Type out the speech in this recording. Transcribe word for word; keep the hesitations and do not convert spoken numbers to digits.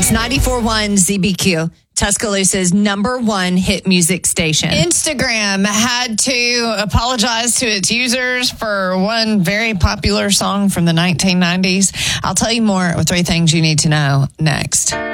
It's ninety-four point one Z B Q, Tuscaloosa's number one hit music station. Instagram had to apologize to its users for one very popular song from the nineteen nineties. I'll tell you more with three things you need to know next.